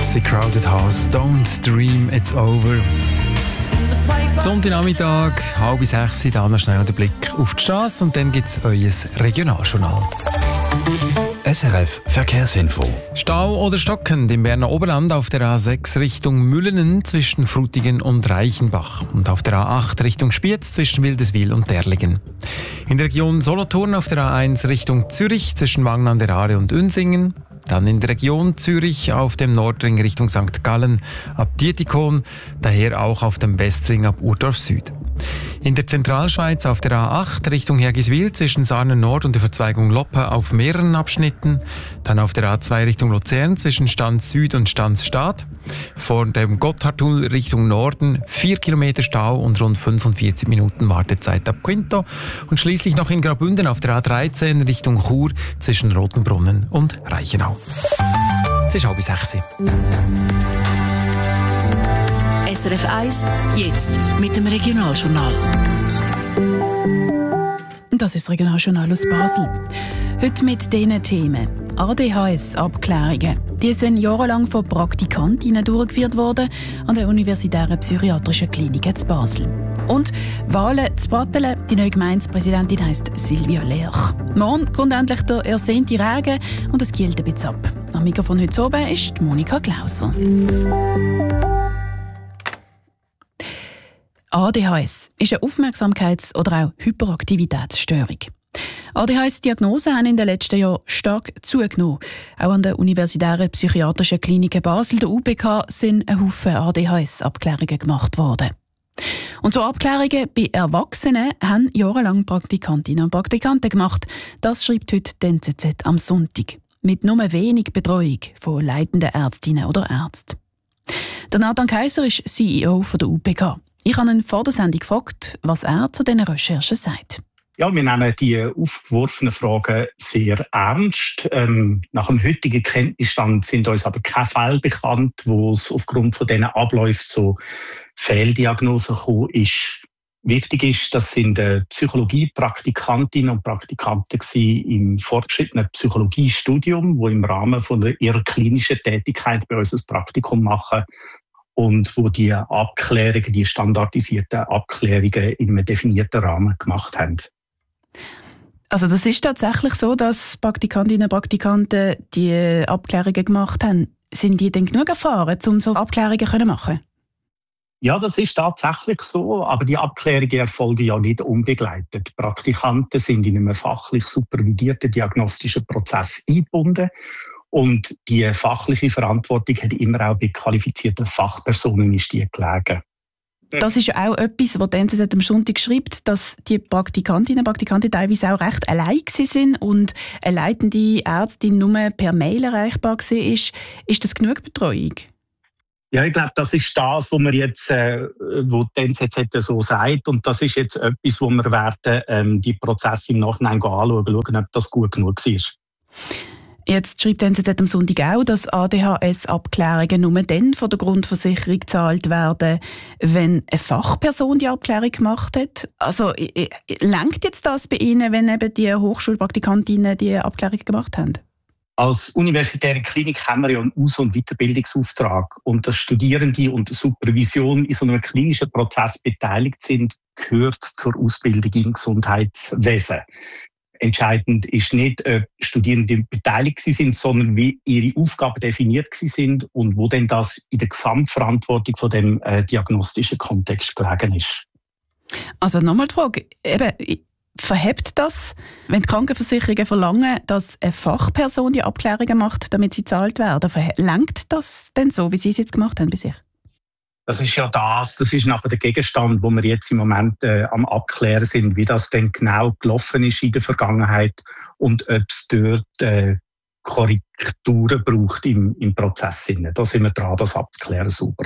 Classic Crowded House, Don't Dream It's Over. Sonntagnachmittag, 5:30, da noch schnell den Blick auf die Straße und dann gibt es euer Regionaljournal. SRF Verkehrsinfo. Stau oder stockend im Berner Oberland auf der A6 Richtung Müllenen zwischen Frutigen und Reichenbach und auf der A8 Richtung Spiez zwischen Wildeswil und Derlingen. In der Region Solothurn auf der A1 Richtung Zürich zwischen Wangen an der Aare und Unsingen. Dann in der Region Zürich auf dem Nordring Richtung St. Gallen ab Dietikon, daher auch auf dem Westring ab Urdorf Süd. In der Zentralschweiz auf der A8 Richtung Hergiswil zwischen Sarnen Nord und der Verzweigung Loppe auf mehreren Abschnitten. Dann auf der A2 Richtung Luzern zwischen Stanz Süd und Stanz Stadt. Vor dem Gotthardtunnel Richtung Norden 4 Kilometer Stau und rund 45 Minuten Wartezeit ab Quinto. Und schließlich noch in Graubünden auf der A13 Richtung Chur zwischen Rotenbrunnen und Reichenau. Es ist 5:30. SRF 1, jetzt mit dem Regionaljournal. Das ist das Regionaljournal aus Basel. Heute mit diesen Themen. ADHS-Abklärungen. Die sind jahrelang von Praktikantinnen durchgeführt worden an der Universitären Psychiatrischen Klinik in Basel. Und Wahlen zu Brattelen. Die neue Gemeindepräsidentin heisst Silvia Lerch. Morgen kommt endlich der ersehnte Regen und es gilt ein bisschen ab. Am Mikrofon heute oben ist Monika Klauser. ADHS ist eine Aufmerksamkeits- oder auch Hyperaktivitätsstörung. ADHS-Diagnosen haben in den letzten Jahren stark zugenommen. Auch an der Universitären Psychiatrischen Klinik Basel, der UBK, sind ein Haufen ADHS-Abklärungen gemacht worden. Und so Abklärungen bei Erwachsenen haben jahrelang Praktikantinnen und Praktikanten gemacht. Das schreibt heute die NZZ am Sonntag. Mit nur wenig Betreuung von leitenden Ärztinnen oder Ärzten. Der Nathan Kaiser ist CEO der UBK. Ich habe ihn vor der Sendung gefragt, was er zu diesen Recherchen sagt. Ja, wir nehmen die aufgeworfenen Fragen sehr ernst. Nach dem heutigen Kenntnisstand sind uns aber keine Fälle bekannt, wo es aufgrund von diesen Abläufen zu Fehldiagnosen gekommen ist. Wichtig ist, das sind Psychologie-Praktikantinnen und Praktikanten im fortgeschrittenen Psychologiestudium, die im Rahmen von ihrer klinischen Tätigkeit bei uns ein Praktikum machen und wo die Abklärungen, die standardisierten Abklärungen in einem definierten Rahmen gemacht haben. Also das ist tatsächlich so, dass Praktikantinnen und Praktikanten die Abklärungen gemacht haben. Sind die denn genug erfahren, um so Abklärungen zu machen? Ja, das ist tatsächlich so, aber die Abklärungen erfolgen ja nicht unbegleitet. Praktikanten sind in einem fachlich supervisierten diagnostischen Prozess eingebunden. Und die fachliche Verantwortung hat immer auch bei qualifizierten Fachpersonen ist die gelegen. Das ist auch etwas, was die NZZ am Sonntag schreibt, dass die Praktikantinnen und Praktikanten teilweise auch recht allein waren und eine leitende Ärztin nur per Mail erreichbar war. Ist das genug Betreuung? Ja, ich glaube, das ist das, was wir jetzt, wo die NZZ so sagt. Und das ist jetzt etwas, wo wir werden, die Prozesse im Nachhinein anschauen, ob das gut genug war. Jetzt schreibt die NZZ am Sonntag auch, dass ADHS-Abklärungen nur dann von der Grundversicherung gezahlt werden, wenn eine Fachperson die Abklärung gemacht hat. Also reicht jetzt das bei Ihnen, wenn eben die Hochschulpraktikantinnen die Abklärung gemacht haben? Als universitäre Klinik haben wir ja einen Aus- und Weiterbildungsauftrag. Und dass Studierende und Supervision in so einem klinischen Prozess beteiligt sind, gehört zur Ausbildung im Gesundheitswesen. Entscheidend ist nicht, ob Studierende beteiligt sind, sondern wie ihre Aufgaben definiert sind und wo denn das in der Gesamtverantwortung von dem diagnostischen Kontext gelegen ist. Also nochmal die Frage, eben, verhebt das, wenn die Krankenversicherungen verlangen, dass eine Fachperson die Abklärungen macht, damit sie gezahlt werden? Reicht das denn so, wie Sie es jetzt gemacht haben bei sich? Das ist ja das ist nachher der Gegenstand, wo wir jetzt im Moment am Abklären sind, wie das denn genau gelaufen ist in der Vergangenheit und ob es dort Korrekturen braucht im Prozess. Da sind wir dran, das abzuklären, sauber.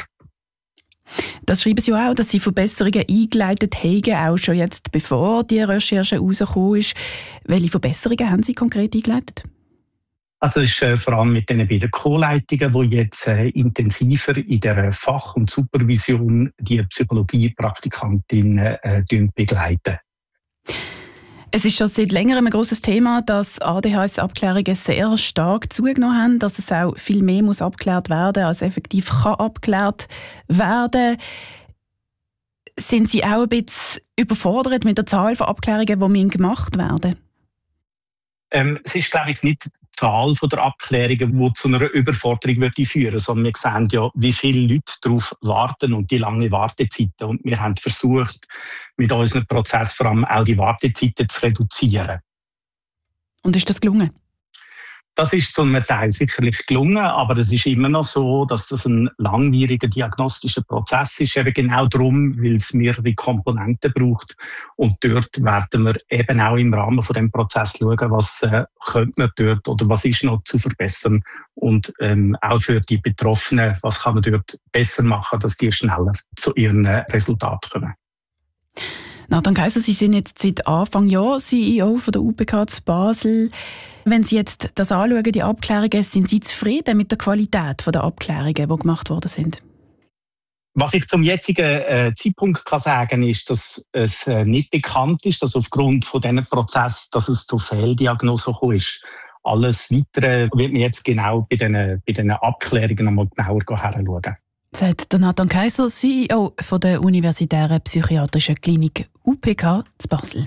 Das schreiben Sie auch, dass Sie Verbesserungen eingeleitet haben, auch schon jetzt, bevor die Recherche rausgekommen ist. Welche Verbesserungen haben Sie konkret eingeleitet? Also es ist vor allem mit den beiden Co-Leitungen, die jetzt intensiver in der Fach- und Supervision die Psychologie-Praktikantinnen begleiten. Es ist schon seit längerem ein grosses Thema, dass ADHS-Abklärungen sehr stark zugenommen haben, dass es auch viel mehr muss abgeklärt werden, als effektiv kann abgeklärt werden. Sind Sie auch ein bisschen überfordert mit der Zahl von Abklärungen, die gemacht werden? Es ist, glaube ich, nicht die Zahl der Abklärungen, die zu einer Überforderung führen würde, sondern wir sehen ja, wie viele Leute darauf warten und die lange Wartezeiten. Und wir haben versucht, mit unserem Prozess vor allem auch die Wartezeiten zu reduzieren. Und ist das gelungen? Das ist zu einem Teil sicherlich gelungen, aber es ist immer noch so, dass das ein langwieriger diagnostischer Prozess ist, eben genau darum, weil es mehrere Komponenten braucht. Und dort werden wir eben auch im Rahmen von dem Prozess schauen, was könnte man dort oder was ist noch zu verbessern und auch für die Betroffenen, was kann man dort besser machen, dass die schneller zu ihren Resultaten kommen. Nathan Kaiser, Sie sind jetzt seit Anfang Jahr CEO von der UPK zu Basel. Wenn Sie jetzt das anschauen, die Abklärungen, sind Sie zufrieden mit der Qualität der Abklärungen, die gemacht worden sind? Was ich zum jetzigen Zeitpunkt kann sagen, ist, dass es nicht bekannt ist, dass aufgrund von diesem Prozess, dass es zu Fehldiagnosen gekommen ist. Alles Weitere wird man jetzt genau bei diesen Abklärungen einmal genauer hinschauen. Sagt Nathan Kaiser, CEO von der Universitären Psychiatrischen Klinik UPK zu Basel.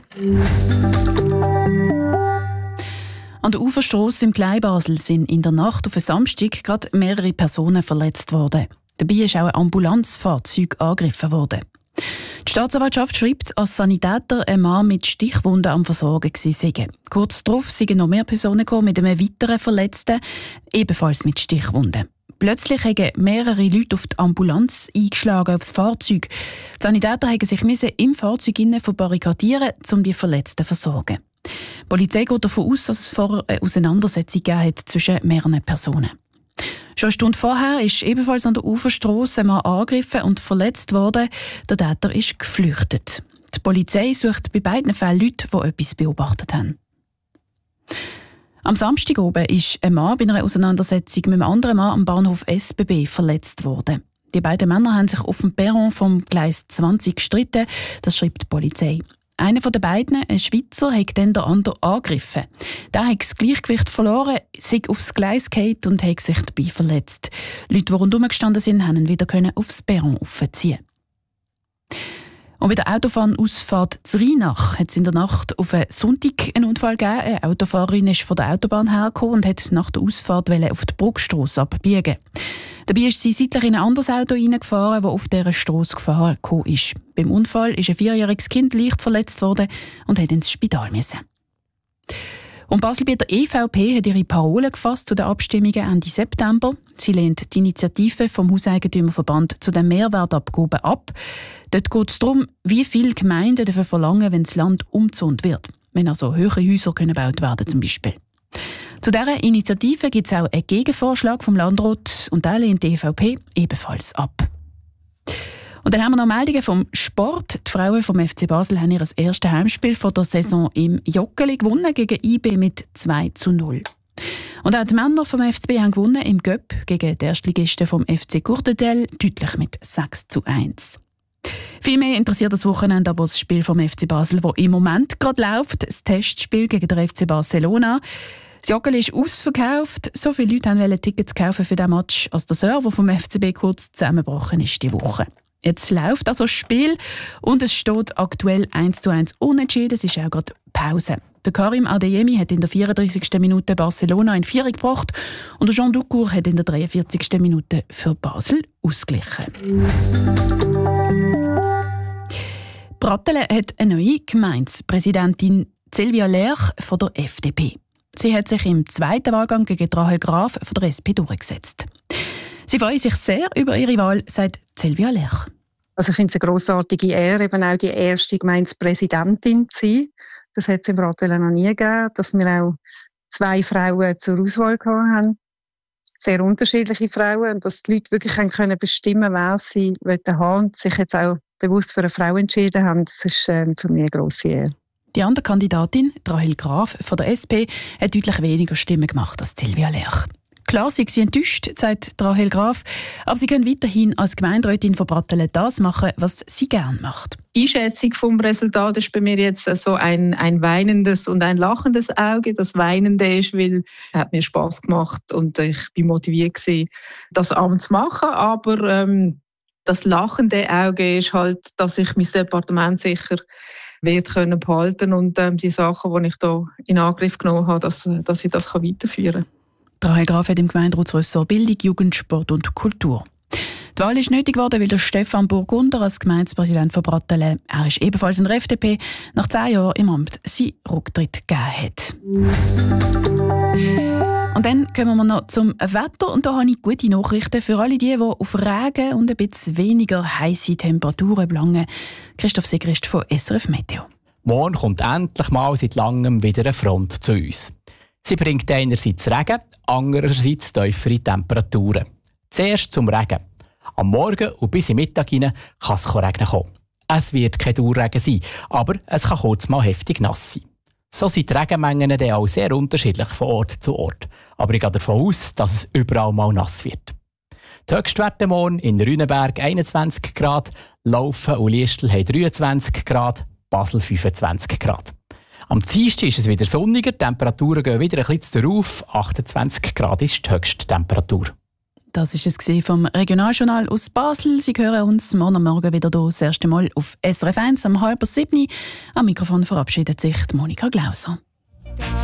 An der Uferstrasse im Kleinbasel sind in der Nacht auf den Samstag gerade mehrere Personen verletzt worden. Dabei ist auch ein Ambulanzfahrzeug angegriffen worden. Die Staatsanwaltschaft schreibt, als Sanitäter ein Mann mit Stichwunden am Versorgen sei. Kurz darauf sind noch mehr Personen gekommen mit einem weiteren Verletzten, ebenfalls mit Stichwunden. Plötzlich haben mehrere Leute auf die Ambulanz eingeschlagen, aufs Fahrzeug. Die Sanitäter mussten sich im Fahrzeug verbarrikadieren, um die Verletzten zu versorgen. Die Polizei geht davon aus, dass es vorher eine Auseinandersetzung gegeben hat zwischen mehreren Personen. Schon eine Stunde vorher ist ebenfalls an der Uferstrasse ein Mann angegriffen und verletzt worden. Der Täter ist geflüchtet. Die Polizei sucht bei beiden Fällen Leute, die etwas beobachtet haben. Am Samstag oben ist ein Mann bei einer Auseinandersetzung mit einem anderen Mann am Bahnhof SBB verletzt worden. Die beiden Männer haben sich auf dem Perron vom Gleis 20 gestritten, das schreibt die Polizei. Einer von den beiden, ein Schweizer, hat dann den anderen angegriffen. Der hat das Gleichgewicht verloren, sei aufs Gleis gefallen und hat sich dabei verletzt. Leute, die rundherum gestanden sind, konnten wieder aufs Perron aufziehen. Und bei der Autobahnausfahrt zu Rheinach hat es in der Nacht auf einen Sonntag einen Unfall gegeben. Eine Autofahrerin ist von der Autobahn hergekommen und hat nach der Ausfahrt auf die Bruckstrasse abbiegen. Dabei ist sie seitlich in ein anderes Auto reingefahren, das auf dieser Strasse gefahren ist. Beim Unfall ist ein 4-jähriges Kind leicht verletzt worden und hat ins Spital müssen. Und Basel bei der EVP hat ihre Parolen gefasst zu den Abstimmungen Ende September. Sie lehnt die Initiative vom Hauseigentümerverband zu den Mehrwertabgaben ab. Dort geht es darum, wie viele Gemeinden dafür verlangen, wenn das Land umgezont wird. Wenn also höhere Häuser gebaut werden zum Beispiel. Zu dieser Initiative gibt es auch einen Gegenvorschlag vom Landrat und den lehnt die EVP ebenfalls ab. Und dann haben wir noch Meldungen vom Sport. Die Frauen vom FC Basel haben ihr erstes Heimspiel vor der Saison im Joggeli gewonnen gegen IB mit 2:0. Und auch die Männer vom FCB haben gewonnen im Göpp gegen die Erstligisten vom FC Courtetel deutlich mit 6:1. Viel mehr interessiert das Wochenende aber das Spiel vom FC Basel, das im Moment gerade läuft, das Testspiel gegen den FC Barcelona. Das Joggeli ist ausverkauft. So viele Leute wollten Tickets kaufen für diesen Match, als der Server vom FCB kurz zusammengebrochen ist diese Woche. Jetzt läuft also das Spiel und es steht aktuell 1:1 unentschieden. Es ist auch gerade Pause. Der Karim Adeyemi hat in der 34. Minute Barcelona in Führung gebracht und Jean Ducour hat in der 43. Minute für Basel ausgeglichen. Brattelen hat eine neue Gemeindepräsidentin, Sylvia Lerch von der FDP. Sie hat sich im zweiten Wahlgang gegen Rahel Graf von der SP durchgesetzt. Sie freuen sich sehr über ihre Wahl, sagt Sylvia Lerch. Also ich finde es eine grossartige Ehre, eben auch die erste Gemeindepräsidentin zu sein. Das hat es im Brattelen noch nie gegeben, dass wir auch 2 Frauen zur Auswahl gehabt haben. Sehr unterschiedliche Frauen. Und dass die Leute wirklich können bestimmen, wer sie haben und sich jetzt auch bewusst für eine Frau entschieden haben, das ist für mich eine grosse Ehre. Die andere Kandidatin, Rahel Graf von der SP, hat deutlich weniger Stimmen gemacht als Sylvia Lerch. Klar, sie sind enttäuscht, sagt Rahel Graf, aber sie können weiterhin als Gemeinderätin von Brattelen das machen, was sie gerne macht. Die Einschätzung vom Resultat ist bei mir jetzt so ein weinendes und ein lachendes Auge. Das Weinende ist, weil es hat mir Spass gemacht und ich bin motiviert gewesen, das Amt zu machen. Aber das lachende Auge ist halt, dass ich mein Departement sicher wird können behalten und die Sachen, die ich da in Angriff genommen habe, dass ich das weiterführen kann. Rahel Graf hat im Gemeinderatsressort Bildung, Jugend, Sport und Kultur. Die Wahl ist nötig geworden, weil der Stefan Burgunder als Gemeindepräsident von Brattelen, er ist ebenfalls in der FDP, nach 10 Jahren im Amt seinen Rücktritt gegeben hat. Und dann kommen wir noch zum Wetter. Und da habe ich gute Nachrichten für alle die auf Regen und ein bisschen weniger heisse Temperaturen belangen. Christoph Sigrist von SRF Meteo. Morgen kommt endlich mal seit langem wieder eine Front zu uns. Sie bringt einerseits Regen, andererseits tiefere Temperaturen. Zuerst zum Regen. Am Morgen und bis in Mittag hinein kann es regnen kommen. Es wird kein Dauerregen sein, aber es kann kurz mal heftig nass sein. So sind die Regenmengen dann auch sehr unterschiedlich von Ort zu Ort. Aber ich gehe davon aus, dass es überall mal nass wird. Die Höchstwerte morgen in Rüneberg 21 Grad, Laufen und Liestel haben 23 Grad, Basel 25 Grad. Am Dienstag ist es wieder sonniger, die Temperaturen gehen wieder ein bisschen rauf, 28 Grad ist die höchste Temperatur. Das war es vom Regionaljournal aus Basel. Sie hören uns morgen wieder hier, das erste Mal auf SRF 1 um 6:30. Am Mikrofon verabschiedet sich Monika Glauser.